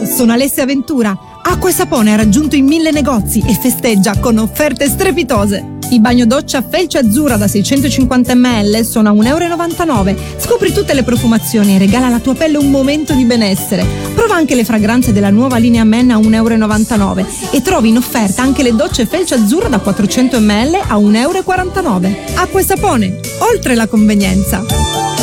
sono Alessia Ventura. Acqua e Sapone ha raggiunto i 1000 negozi e festeggia con offerte strepitose. Il bagno doccia Felce Azzurra da 650 ml sono a 1,99 €. Scopri tutte le profumazioni e regala alla tua pelle un momento di benessere. Prova anche le fragranze della nuova linea Men a 1,99 € e trovi in offerta anche le docce Felce Azzurra da 400 ml a 1,49 €. Acqua e Sapone, oltre la convenienza.